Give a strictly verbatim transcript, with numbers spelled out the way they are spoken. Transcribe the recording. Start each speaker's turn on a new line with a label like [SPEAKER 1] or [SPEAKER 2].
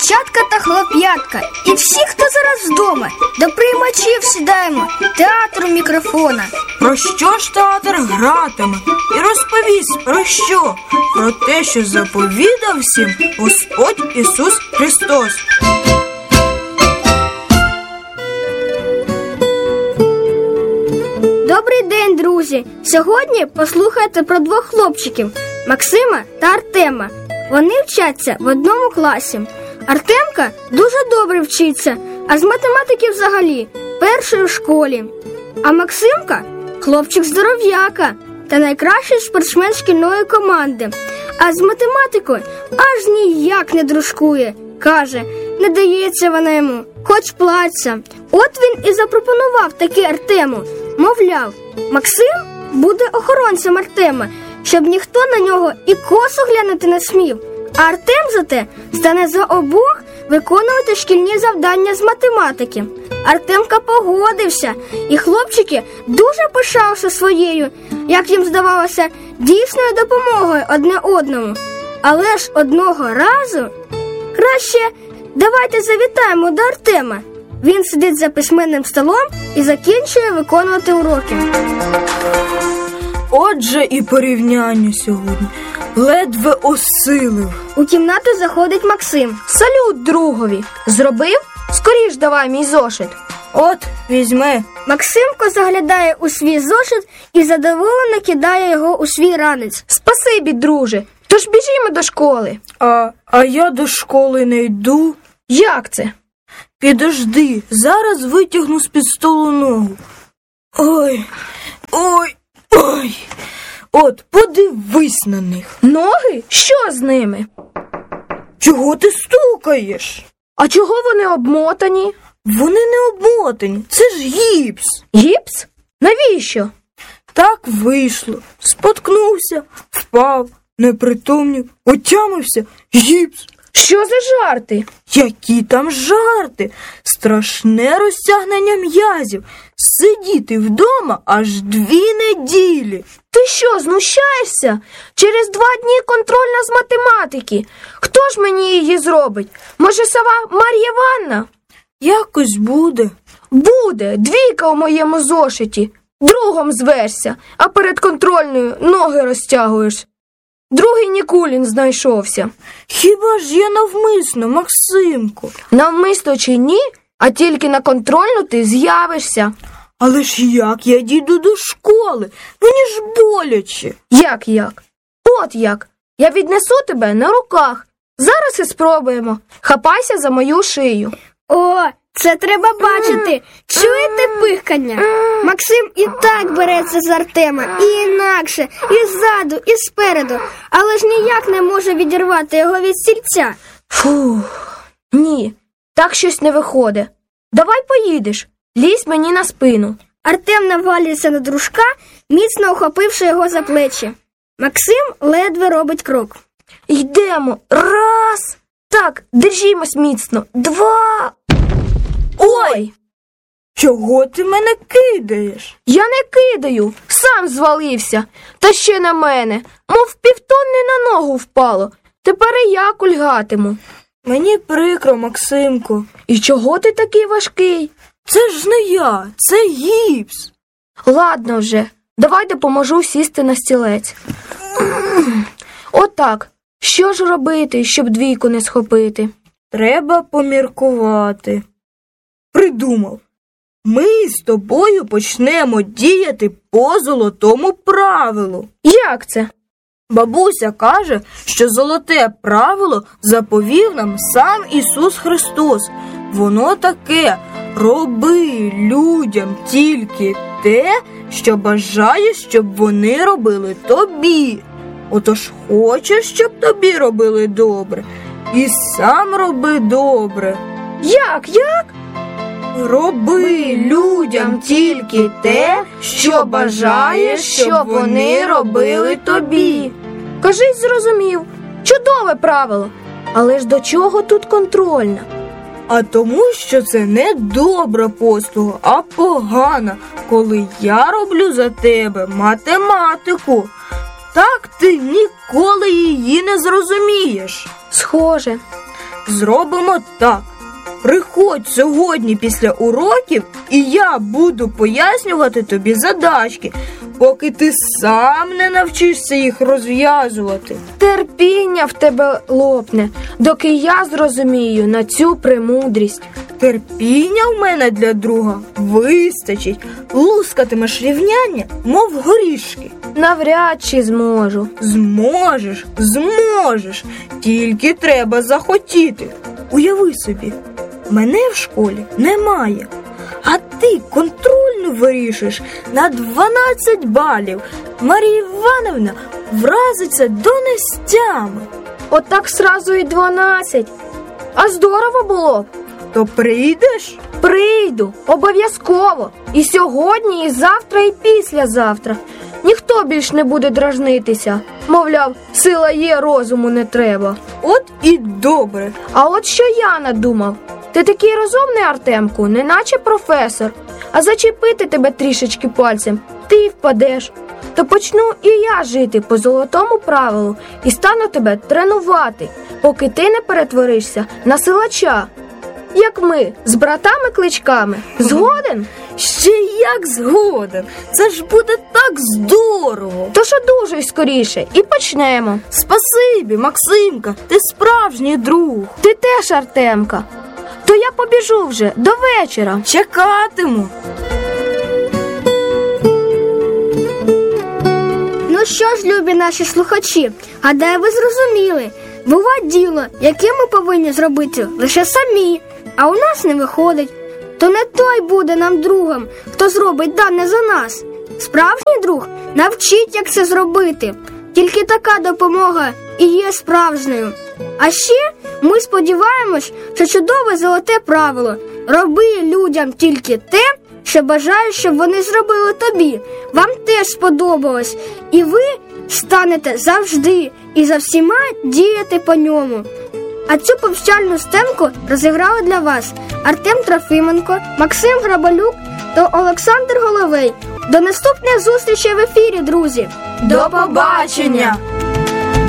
[SPEAKER 1] дівчатка та хлоп'ятка, і всі, хто зараз вдома, до приймачів сідаємо, театру мікрофона.
[SPEAKER 2] Про що ж театр гратиме? І розповість про що? Про те, що заповідав всім Господь Ісус Христос.
[SPEAKER 1] Добрий день, друзі! Сьогодні послухайте про двох хлопчиків – Максима та Артема. Вони вчаться в одному класі. Артемка дуже добре вчиться, а з математики взагалі перший у школі. А Максимка – хлопчик-здоров'яка та найкращий спортсмен шкільної команди. А з математикою аж ніяк не дружкує. Каже, не дається вона йому, хоч плачеться. От він і запропонував таки Артему. Мовляв, Максим буде охоронцем Артема, щоб ніхто на нього і косо глянути не смів. А Артем зате стане за обох виконувати шкільні завдання з математики. Артемка погодився, і хлопчики дуже пишалися своєю, як їм здавалося, дійсною допомогою одне одному. Але ж одного разу... Краще давайте завітаємо до Артема. Він сидить за письменним столом і закінчує виконувати уроки.
[SPEAKER 2] Отже і порівняння сьогодні. Ледве осилив.
[SPEAKER 1] У кімнату заходить Максим.
[SPEAKER 3] Салют другові. Зробив? Скоріш давай мій зошит.
[SPEAKER 2] От, візьми.
[SPEAKER 1] Максимко заглядає у свій зошит і задоволено кидає його у свій ранець.
[SPEAKER 3] Спасибі, друже. Тож біжімо до школи.
[SPEAKER 2] А, а я до школи не йду.
[SPEAKER 3] Як це?
[SPEAKER 2] Підожди, зараз витягну з-під столу ногу. Ой, ой, ой. От, подивись на них.
[SPEAKER 3] Ноги? Що з ними?
[SPEAKER 2] Чого ти стукаєш?
[SPEAKER 3] А чого вони обмотані?
[SPEAKER 2] Вони не обмотані, це ж гіпс.
[SPEAKER 3] Гіпс? Навіщо?
[SPEAKER 2] Так вийшло. Споткнувся, впав, непритомнів, отямився, гіпс.
[SPEAKER 3] Що за жарти?
[SPEAKER 2] Які там жарти? Страшне розтягнення м'язів. Сидіти вдома аж дві неділі.
[SPEAKER 3] Ти що, знущаєшся? Через два дні контрольна з математики. Хто ж мені її зробить? Може, сама Мар'я Іванна?
[SPEAKER 2] Якось буде.
[SPEAKER 3] Буде. Двійка у моєму зошиті. Другом зверся, а перед контрольною ноги розтягуєш. Другий Нікулін знайшовся.
[SPEAKER 2] Хіба ж я навмисно, Максимко?
[SPEAKER 3] Навмисно чи ні, а тільки на контрольну ти з'явишся.
[SPEAKER 2] Але ж як я дійду до школи? Мені ж боляче.
[SPEAKER 3] Як як? От як. Я віднесу тебе на руках. Зараз і спробуємо. Хапайся за мою шию.
[SPEAKER 1] О, це треба бачити. Чуєте пихкання? Максим і так береться з Артема, і інакше, і ззаду, і спереду, але ж ніяк не може відірвати його від стільця.
[SPEAKER 3] Фух, ні, так щось не виходить. Давай поїдеш, лізь мені на спину.
[SPEAKER 1] Артем навалюється на дружка, міцно ухопивши його за плечі. Максим ледве робить крок.
[SPEAKER 3] Йдемо. Раз. Так, держімось міцно. Два. Ой!
[SPEAKER 2] Чого ти мене кидаєш?
[SPEAKER 3] Я не кидаю, сам звалився. Та ще на мене, мов півтонни на ногу впало. Тепер і я кульгатиму.
[SPEAKER 2] Мені прикро, Максимко.
[SPEAKER 3] І чого ти такий важкий?
[SPEAKER 2] Це ж не я, це гіпс.
[SPEAKER 3] Ладно вже, давай допоможу сісти на стілець. Отак. Що ж робити, щоб двійку не схопити?
[SPEAKER 2] Треба поміркувати. Придумав. Ми з тобою почнемо діяти по золотому правилу.
[SPEAKER 3] Як це?
[SPEAKER 2] Бабуся каже, що золоте правило заповів нам сам Ісус Христос. Воно таке: роби людям тільки те, що бажаєш, щоб вони робили тобі. Отож хочеш, щоб тобі робили добре, і сам роби добре.
[SPEAKER 3] Як, як?
[SPEAKER 2] Роби людям тільки те, що бажаєш, щоб вони робили тобі.
[SPEAKER 3] Кажись, зрозумів. Чудове правило. Але ж до чого тут контрольна?
[SPEAKER 2] А тому, що це не добра послуга, а погана, коли я роблю за тебе математику. Так ти ніколи її не зрозумієш.
[SPEAKER 3] Схоже.
[SPEAKER 2] Зробимо так. Приходь сьогодні після уроків, і я буду пояснювати тобі задачки, поки ти сам не навчишся їх розв'язувати.
[SPEAKER 3] Терпіння в тебе лопне, доки я зрозумію на цю премудрість.
[SPEAKER 2] Терпіння в мене для друга вистачить. Лускатимеш рівняння, мов горішки.
[SPEAKER 3] Навряд чи зможу.
[SPEAKER 2] Зможеш, зможеш. Тільки треба захотіти. Уяви собі, мене в школі немає, а ти контрольну вирішиш на дванадцять балів. Марія Іванівна вразиться до нестями.
[SPEAKER 3] Отак сразу і дванадцять. А здорово було б.
[SPEAKER 2] То прийдеш?
[SPEAKER 3] Прийду, обов'язково. І сьогодні, і завтра, і післязавтра. Ніхто більш не буде дражнитися. Мовляв, сила є, розуму не треба.
[SPEAKER 2] От і добре.
[SPEAKER 3] А от що я надумав. Ти такий розумний, Артемку, неначе професор. А зачепити тебе трішечки пальцем, ти й впадеш. То почну і я жити по золотому правилу і стану тебе тренувати, поки ти не перетворишся на силача. Як ми, з братами-кличками. Згоден?
[SPEAKER 2] Ще як згоден. Це ж буде так здорово.
[SPEAKER 3] Тож одужуй скоріше і почнемо.
[SPEAKER 2] Спасибі, Максимка, ти справжній друг.
[SPEAKER 3] Ти теж, Артемка. То я побіжу вже, до вечора.
[SPEAKER 2] Чекатиму.
[SPEAKER 1] Ну що ж, любі наші слухачі, гадаю, ви зрозуміли. Буває діло, яке ми повинні зробити лише самі, а у нас не виходить. То не той буде нам другом, хто зробить дане за нас. Справжній друг навчить, як це зробити. Тільки така допомога і є справжньою. А ще ми сподіваємось, що чудове золоте правило «Роби людям тільки те, що бажаєш, щоб вони зробили тобі» вам теж сподобалось, і ви станете завжди і за всіма діяти по ньому. А цю повчальну стенку розіграли для вас Артем Трофименко, Максим Грабалюк та Олександр Головей. До наступних зустрічей в ефірі, друзі!
[SPEAKER 2] До побачення!